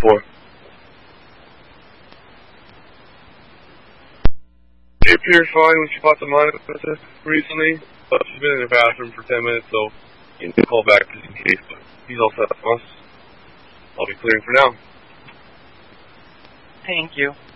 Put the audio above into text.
before. It appeared fine when she bought the monitor recently, but she's been in the bathroom for 10 minutes, so you can call back just in case. But he's all set from us. I'll be clearing for now. Thank you.